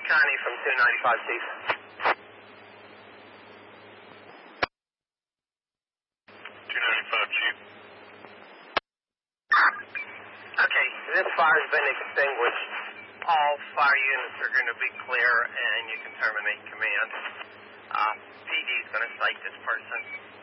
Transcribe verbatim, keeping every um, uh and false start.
Connie from two ninety-five, Chief. two ninety-five, Chief. Okay, this fire's been extinguished. All fire units are going to be clear, and you can terminate command. Uh, P D's going to cite this person.